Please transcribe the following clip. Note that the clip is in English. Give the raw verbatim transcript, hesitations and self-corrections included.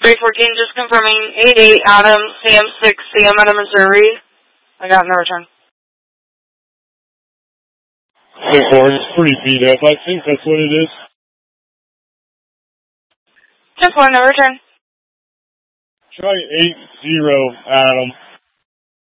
three fourteen, just confirming eight eight Adam, C M six, C M Adam, Missouri. I got no return. Hey, four, it's pretty beat up. I think that's what it is. Just one, no return. Try eight zero, Adam.